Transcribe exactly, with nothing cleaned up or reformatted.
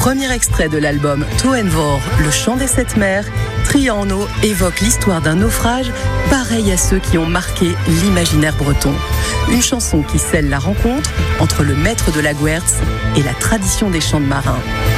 premier extrait de l'album Toenvor, le chant des sept mers, Triano évoque l'histoire d'un naufrage pareil à ceux qui ont marqué l'imaginaire breton. Une chanson qui scelle la rencontre entre le maître de la Guertz et la tradition des chants de marins.